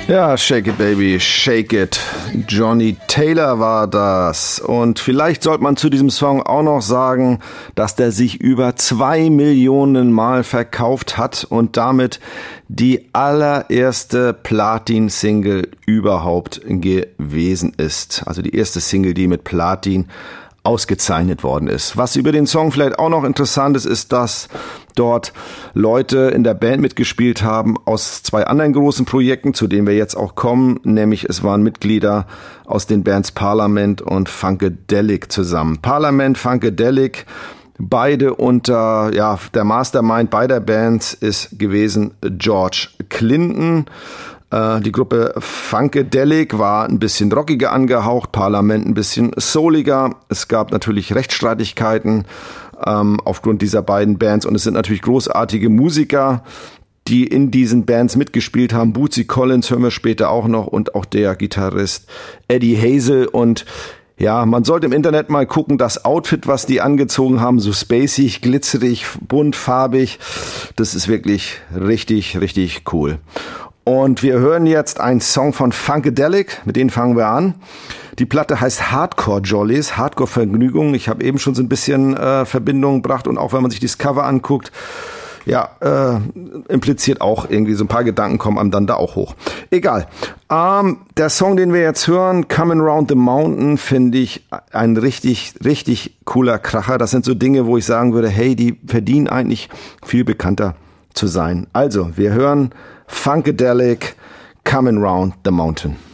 Ja, Shake It Baby, Shake It. Johnny Taylor war das. Und vielleicht sollte man zu diesem Song auch noch sagen, dass der sich über 2 Millionen Mal verkauft hat und damit die allererste Platin-Single überhaupt gewesen ist. Also die erste Single, die mit Platin ausgezeichnet worden ist. Was über den Song vielleicht auch noch interessant ist, ist, dass dort Leute in der Band mitgespielt haben aus 2 anderen großen Projekten, zu denen wir jetzt auch kommen, nämlich es waren Mitglieder aus den Bands Parliament und Funkadelic zusammen. Parliament, Funkadelic, beide unter, der Mastermind beider Bands ist gewesen George Clinton. Die Gruppe Funkadelic war ein bisschen rockiger angehaucht, Parliament ein bisschen souliger. Es gab natürlich Rechtsstreitigkeiten aufgrund dieser beiden Bands und es sind natürlich großartige Musiker, die in diesen Bands mitgespielt haben. Bootsy Collins hören wir später auch noch und auch der Gitarrist Eddie Hazel. Und ja, man sollte im Internet mal gucken, das Outfit, was die angezogen haben, so spacig, glitzerig, bunt, farbig, das ist wirklich richtig, richtig cool. Und wir hören jetzt einen Song von Funkadelic, mit denen fangen wir an. Die Platte heißt Hardcore Jollies, Hardcore Vergnügung. Ich habe eben schon so ein bisschen Verbindung gebracht und auch wenn man sich das Cover anguckt, impliziert auch irgendwie so ein paar Gedanken kommen einem dann da auch hoch. Egal. Der Song, den wir jetzt hören, Coming Round the Mountain, finde ich ein richtig, richtig cooler Kracher. Das sind so Dinge, wo ich sagen würde, hey, die verdienen eigentlich viel bekannter zu sein. Also, wir hören Funkadelic, Coming Round the Mountain.